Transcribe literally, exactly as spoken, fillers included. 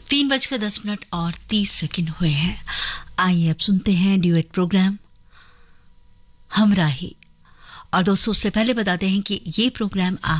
तीन बजकर दस मिनट और तीस सेकंड हुए हैं। आइए अब सुनते हैं ड्यूएट प्रोग्राम हमराही। और दोस्तों, उससे पहले बताते हैं कि ये प्रोग्राम आप